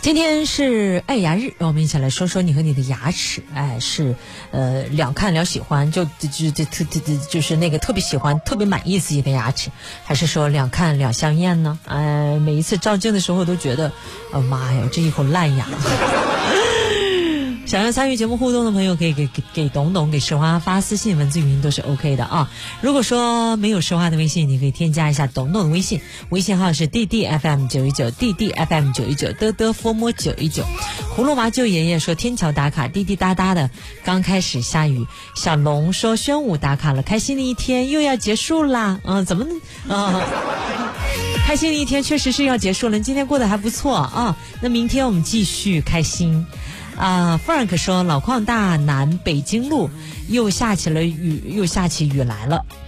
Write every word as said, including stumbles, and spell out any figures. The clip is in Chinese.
今天是爱牙日，让我们一起来说说你和你的牙齿。哎，是呃两看两喜欢，就就就就特特就是那个特别喜欢、特别满意自己的牙齿，还是说两看两相厌呢？哎，每一次照镜的时候都觉得，哦妈呀，这一口烂牙。想要参与节目互动的朋友，可以给给给董董、给石花发私信、文字语音都是 OK 的啊。如果说没有石花的微信，你可以添加一下董董的微信，微信号是 D D F M 九一九 D D F M 九一九嘚嘚佛摸九一九。葫芦娃舅爷爷说天桥打卡，滴滴答答的，刚开始下雨。小龙说宣武打卡了，开心的一天又要结束啦。嗯，怎么啊？开心的一天确实是要结束了，今天过得还不错啊。那明天我们继续开心。啊 ，Frank 说老矿大南北京路又下起了雨，又下起雨来了。